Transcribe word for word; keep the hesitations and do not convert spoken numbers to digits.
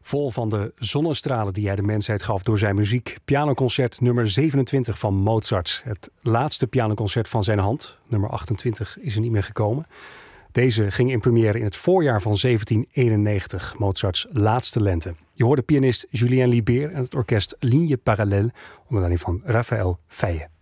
Vol van de zonnestralen die hij de mensheid gaf door zijn muziek. Pianoconcert nummer zevenentwintig van Mozart. Het laatste pianoconcert van zijn hand. Nummer achtentwintig is er niet meer gekomen. Deze ging in première in het voorjaar van zeventien eenennegentig. Mozarts laatste lente. Je hoorde pianist Julien Libert en het orkest Ligne Parallèle onder leiding van Raphaël Feije.